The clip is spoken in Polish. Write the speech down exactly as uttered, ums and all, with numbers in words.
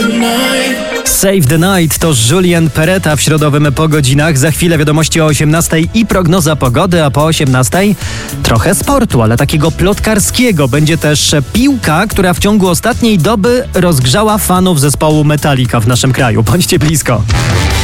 Save the Night to Julian Peretta w środowym Po godzinach. Za chwilę wiadomości o osiemnastej i prognoza pogody, a po osiemnastej trochę sportu, ale takiego plotkarskiego. Będzie też piłka, która w ciągu ostatniej doby rozgrzała fanów zespołu Metallica w naszym kraju. Bądźcie blisko.